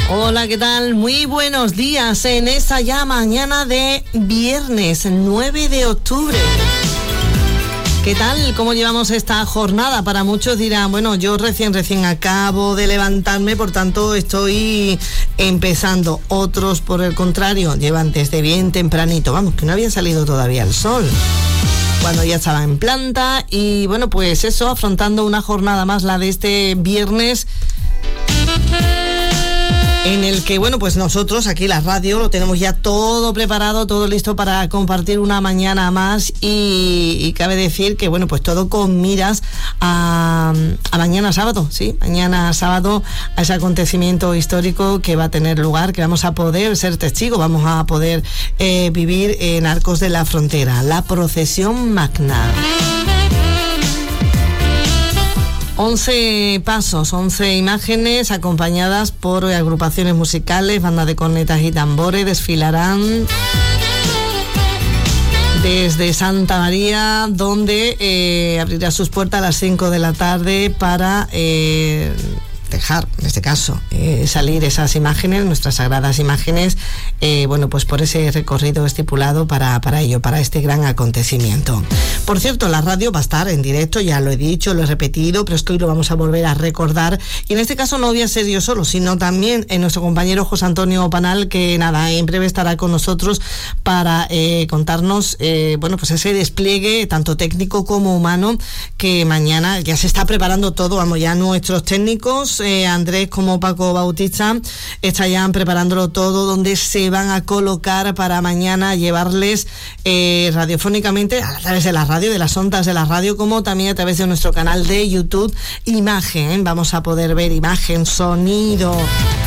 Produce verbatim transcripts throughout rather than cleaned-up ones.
Hola, ¿qué tal? Muy buenos días en esa ya mañana de viernes nueve de octubre. ¿Qué tal? ¿Cómo llevamos esta jornada? Para muchos dirán, bueno, yo recién, recién acabo de levantarme, por tanto estoy empezando. Otros, por el contrario, llevan desde bien tempranito, vamos, que no había salido todavía el sol, cuando ya estaba en planta. Y bueno, pues eso, afrontando una jornada más, la de este viernes, en el que, bueno, pues nosotros aquí la radio lo tenemos ya todo preparado, todo listo para compartir una mañana más y, y cabe decir que, bueno, pues todo con miras a, a mañana sábado, ¿sí? Mañana sábado, a ese acontecimiento histórico que va a tener lugar, que vamos a poder ser testigos, vamos a poder eh, vivir en Arcos de la Frontera, la procesión magna. once pasos, once imágenes acompañadas por agrupaciones musicales, bandas de cornetas y tambores, desfilarán desde Santa María, donde eh, abrirá sus puertas a las cinco de la tarde para eh, dejar, en este caso, eh, salir esas imágenes, nuestras sagradas imágenes, eh, bueno, pues por ese recorrido estipulado para, para ello, para este gran acontecimiento. Por cierto, la radio va a estar en directo, ya lo he dicho, lo he repetido, pero es que hoy lo vamos a volver a recordar, y en este caso no voy a ser yo solo, sino también eh, nuestro compañero José Antonio Panal, que nada, en breve estará con nosotros para eh, contarnos, eh, bueno, pues ese despliegue, tanto técnico como humano, que mañana ya se está preparando todo, vamos, ya nuestros técnicos, Eh, Andrés como Paco Bautista, están preparándolo todo, donde se van a colocar para mañana llevarles eh, radiofónicamente, a través de la radio, de las ondas de la radio, como también a través de nuestro canal de YouTube, imagen, ¿eh? Vamos a poder ver imagen, sonido,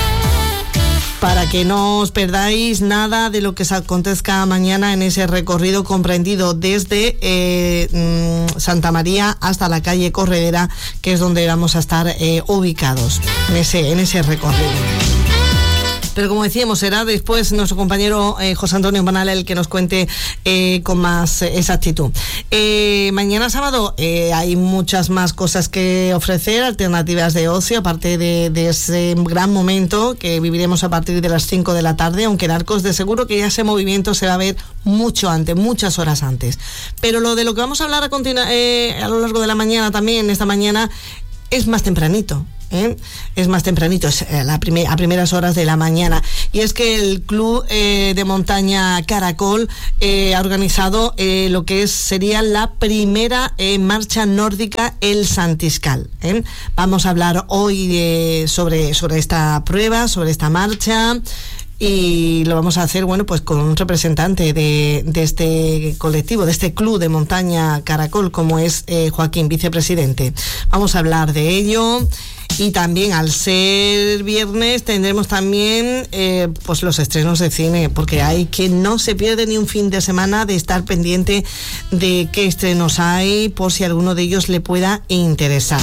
para que no os perdáis nada de lo que se acontezca mañana en ese recorrido comprendido desde eh, Santa María hasta la calle Corredera, que es donde vamos a estar eh, ubicados en ese, en ese recorrido. Pero como decíamos, será después nuestro compañero eh, José Antonio Panal el que nos cuente eh, con más eh, exactitud. Eh, mañana sábado eh, hay muchas más cosas que ofrecer, alternativas de ocio, aparte de, de ese gran momento que viviremos a partir de las cinco de la tarde, aunque en Arcos de seguro que ya ese movimiento se va a ver mucho antes, muchas horas antes. Pero lo de lo que vamos a hablar a, continu- eh, a lo largo de la mañana también, esta mañana, es más tempranito. ¿Eh? Es más tempranito, es a, la primer, a primeras horas de la mañana, y es que el Club eh, de Montaña Caracol eh, ha organizado eh, lo que es, sería la primera eh, marcha nórdica, el Santiscal, ¿eh? Vamos a hablar hoy de, sobre, sobre esta prueba, sobre esta marcha, y lo vamos a hacer, bueno, pues con un representante de, de este colectivo, de este Club de Montaña Caracol, como es eh, Joaquín, vicepresidente. Vamos a hablar de ello. Y también, al ser viernes, tendremos también eh, pues los estrenos de cine, porque hay quien no se pierde ni un fin de semana de estar pendiente de qué estrenos hay, por si alguno de ellos le pueda interesar.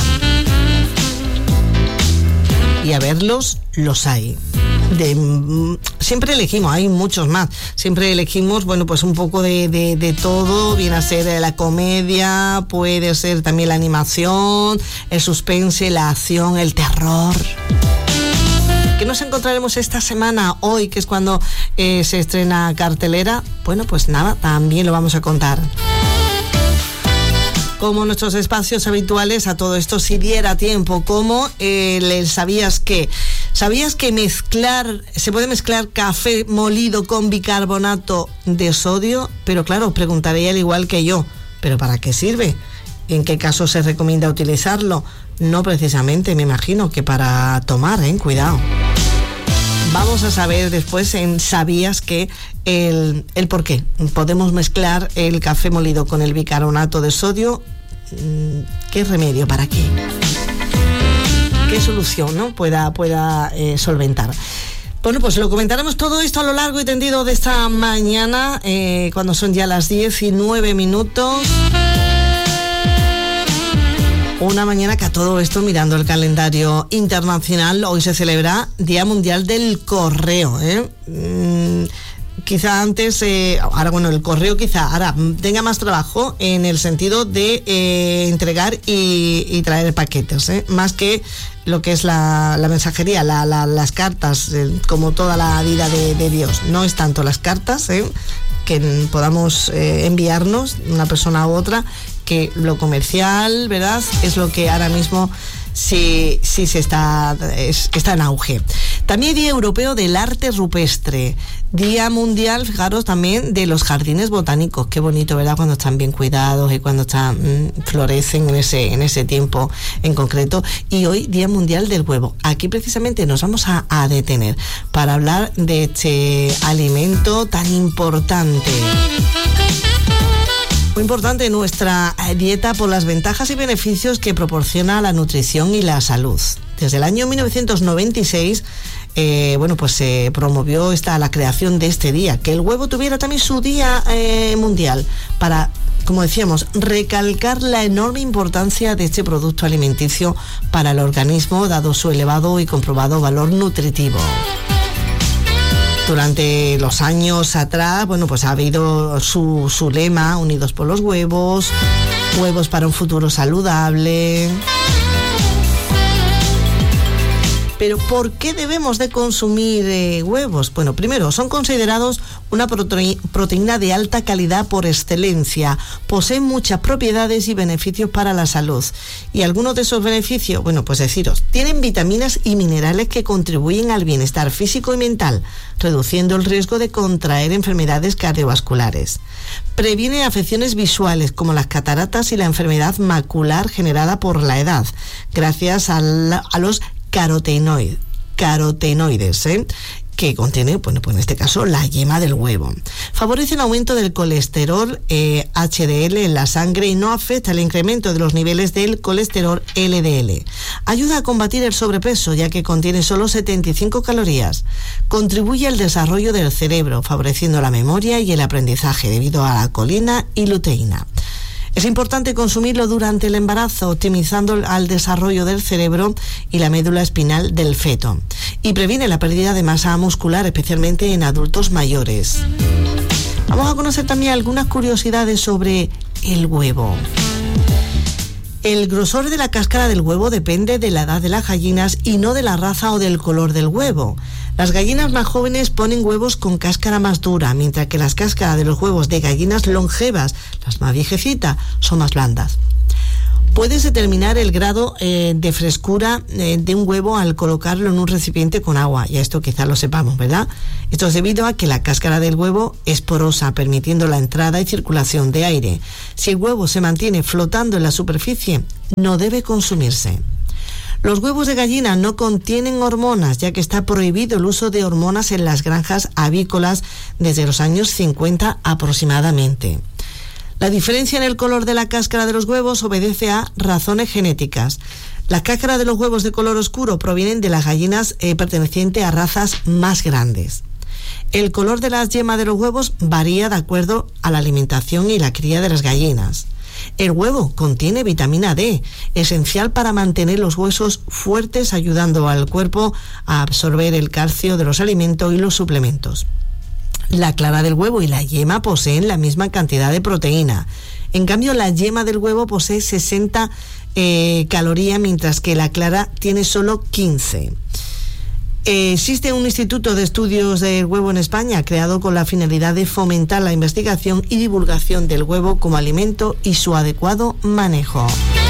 Y a verlos, los hay. De, siempre elegimos, hay muchos más, siempre elegimos, bueno, pues un poco de, de, de todo, viene a ser la comedia, puede ser también la animación, el suspense, la acción, el terror. ¿Qué nos encontraremos esta semana, hoy, que es cuando eh, se estrena cartelera? Bueno, pues nada, también lo vamos a contar. Como nuestros espacios habituales, a todo esto, si diera tiempo, como eh, el ¿sabías qué? ¿Sabías que mezclar, se puede mezclar café molido con bicarbonato de sodio? Pero claro, os preguntaréis al igual que yo, ¿pero para qué sirve? ¿En qué caso se recomienda utilizarlo? No precisamente, me imagino que para tomar, ¿eh? Cuidado. Vamos a saber después en ¿sabías que el, el por qué podemos mezclar el café molido con el bicarbonato de sodio? ¿Qué remedio? ¿Para qué? ¿Qué solución, no? pueda, pueda eh, solventar? Bueno, pues lo comentaremos todo esto a lo largo y tendido de esta mañana, eh, cuando son ya las diecinueve minutos. Una mañana que a todo esto, mirando el calendario internacional, hoy se celebra Día Mundial del Correo, ¿eh? quizá antes, eh, ahora bueno, el correo quizá ahora tenga más trabajo en el sentido de eh, entregar y, y traer paquetes, ¿eh? Más que lo que es la, la mensajería, la, la, las cartas, eh, como toda la vida de, de Dios. No es tanto las cartas, ¿eh? que podamos eh, enviarnos una persona a otra, que lo comercial, ¿verdad? Es lo que ahora mismo sí, sí se está, es, está en auge. También Día Europeo del Arte Rupestre, Día Mundial, fijaros, también de los jardines botánicos. Qué bonito, ¿verdad? Cuando están bien cuidados y cuando están, mmm, florecen en ese, en ese tiempo en concreto. Y hoy Día Mundial del Huevo. Aquí precisamente nos vamos a, a detener para hablar de este alimento tan importante. Muy importante en nuestra dieta por las ventajas y beneficios que proporciona la nutrición y la salud. Desde el año mil novecientos noventa y seis, eh, bueno, pues se promovió esta, la creación de este día, que el huevo tuviera también su día eh, mundial, para, como decíamos, recalcar la enorme importancia de este producto alimenticio para el organismo, dado su elevado y comprobado valor nutritivo. Durante los años atrás, bueno, pues ha habido su, su lema, unidos por los huevos, huevos para un futuro saludable. Pero ¿por qué debemos de consumir eh, huevos? Bueno, primero, son considerados una prote- proteína de alta calidad por excelencia. Poseen muchas propiedades y beneficios para la salud. Y algunos de esos beneficios, bueno, pues deciros, tienen vitaminas y minerales que contribuyen al bienestar físico y mental, reduciendo el riesgo de contraer enfermedades cardiovasculares. Previene afecciones visuales como las cataratas y la enfermedad macular generada por la edad, gracias a, la, a los carotenoides, carotenoides ¿eh? que contiene, bueno, pues en este caso, la yema del huevo. Favorece el aumento del colesterol eh, H D L en la sangre y no afecta el incremento de los niveles del colesterol L D L. Ayuda a combatir el sobrepeso, ya que contiene solo setenta y cinco calorías. Contribuye al desarrollo del cerebro, favoreciendo la memoria y el aprendizaje debido a la colina y luteína. Es importante consumirlo durante el embarazo, optimizando el desarrollo del cerebro y la médula espinal del feto. Y previene la pérdida de masa muscular, especialmente en adultos mayores. Vamos a conocer también algunas curiosidades sobre el huevo. El grosor de la cáscara del huevo depende de la edad de las gallinas y no de la raza o del color del huevo. Las gallinas más jóvenes ponen huevos con cáscara más dura, mientras que las cáscaras de los huevos de gallinas longevas, las más viejecitas, son más blandas. Puedes determinar el grado eh, de frescura eh, de un huevo al colocarlo en un recipiente con agua, y esto quizás lo sepamos, ¿verdad? Esto es debido a que la cáscara del huevo es porosa, permitiendo la entrada y circulación de aire. Si el huevo se mantiene flotando en la superficie, no debe consumirse. Los huevos de gallina no contienen hormonas, ya que está prohibido el uso de hormonas en las granjas avícolas desde los años cincuenta aproximadamente. La diferencia en el color de la cáscara de los huevos obedece a razones genéticas. Las cáscaras de los huevos de color oscuro provienen de las gallinas eh, pertenecientes a razas más grandes. El color de las yemas de los huevos varía de acuerdo a la alimentación y la cría de las gallinas. El huevo contiene vitamina D, esencial para mantener los huesos fuertes, ayudando al cuerpo a absorber el calcio de los alimentos y los suplementos. La clara del huevo y la yema poseen la misma cantidad de proteína. En cambio, la yema del huevo posee sesenta eh, calorías, mientras que la clara tiene solo quince. Eh, existe un instituto de estudios del huevo en España, creado con la finalidad de fomentar la investigación y divulgación del huevo como alimento y su adecuado manejo.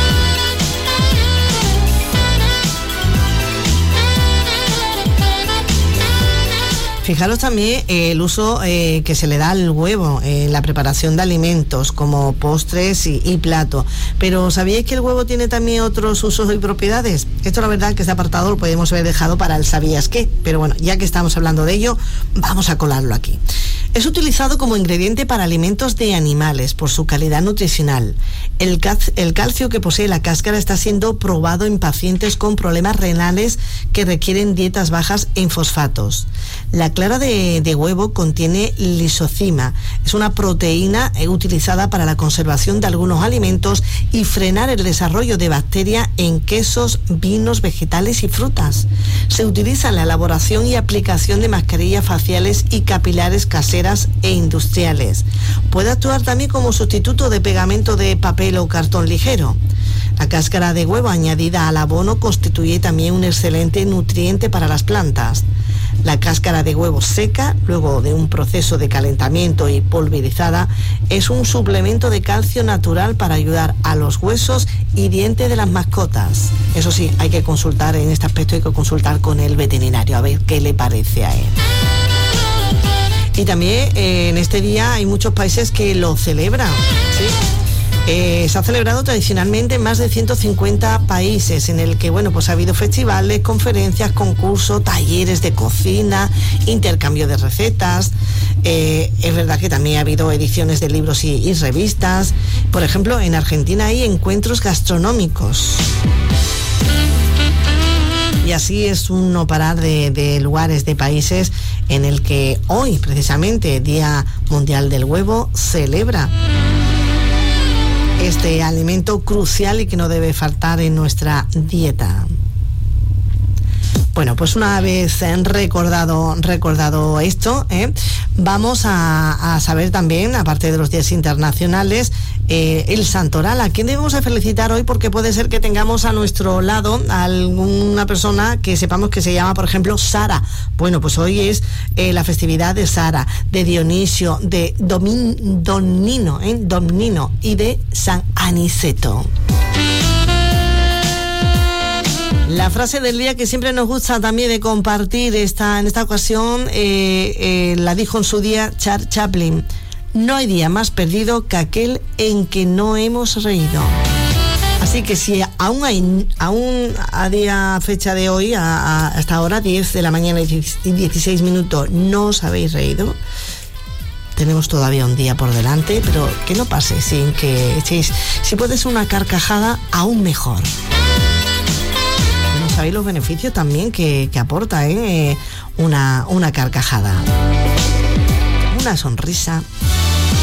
Fijaros también eh, el uso eh, que se le da al huevo en la preparación de alimentos como postres y, y platos. Pero ¿sabíais que el huevo tiene también otros usos y propiedades? Esto la verdad que este apartado lo podemos haber dejado para el ¿sabías qué? Pero bueno, ya que estamos hablando de ello, vamos a colarlo aquí. Es utilizado como ingrediente para alimentos de animales por su calidad nutricional. El, cal- el calcio que posee la cáscara está siendo probado en pacientes con problemas renales que requieren dietas bajas en fosfatos. La clara de, de huevo contiene lisocima. Es una proteína eh, utilizada para la conservación de algunos alimentos y frenar el desarrollo de bacterias en quesos, vinos, vegetales y frutas. Se utiliza en la elaboración y aplicación de mascarillas faciales y capilares caseras ganaderas e industriales. Puede actuar también como sustituto de pegamento de papel o cartón ligero. La cáscara de huevo añadida al abono constituye también un excelente nutriente para las plantas. La cáscara de huevo seca, luego de un proceso de calentamiento y pulverizada, es un suplemento de calcio natural para ayudar a los huesos y dientes de las mascotas. Eso sí, hay que consultar en este aspecto, hay que consultar con el veterinario a ver qué le parece a él. Y también eh, en este día hay muchos países que lo celebran, ¿sí? Eh, se ha celebrado tradicionalmente en más de ciento cincuenta países, en el que bueno, pues ha habido festivales, conferencias, concursos, talleres de cocina, intercambio de recetas. Eh, es verdad que también ha habido ediciones de libros y, y revistas. Por ejemplo, en Argentina hay encuentros gastronómicos. Y así es un no parar de, de lugares, de países en el que hoy, precisamente, Día Mundial del Huevo, celebra este alimento crucial y que no debe faltar en nuestra dieta. Bueno, pues una vez recordado, recordado esto, ¿eh? vamos a, a saber también, aparte de los días internacionales, eh, el santoral. ¿A quién debemos de felicitar hoy? Porque puede ser que tengamos a nuestro lado a alguna persona que sepamos que se llama, por ejemplo, Sara. Bueno, pues hoy es eh, la festividad de Sara, de Dionisio, de Domin, Domnino, ¿eh? Domnino y de San Aniceto. La frase del día que siempre nos gusta también de compartir esta, en esta ocasión eh, eh, la dijo en su día Charles Chaplin: no hay día más perdido que aquel en que no hemos reído. Así que si aún hay, aún a día fecha de hoy, a, a, hasta ahora diez de la mañana y dieciséis minutos, no os habéis reído, tenemos todavía un día por delante, pero que no pase sin que echéis, si puede ser una carcajada, aún mejor. Sabéis los beneficios también que, que aporta ¿eh? una, una carcajada, una sonrisa.